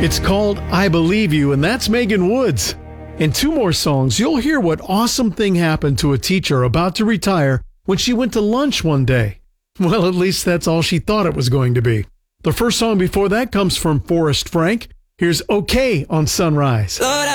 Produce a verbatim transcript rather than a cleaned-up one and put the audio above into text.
It's called I Believe You, and that's Megan Woods. In two more songs, you'll hear what awesome thing happened to a teacher about to retire when she went to lunch one day. Well, at least that's all she thought it was going to be. The first song before that comes from Forrest Frank. Here's OK on Sunrise.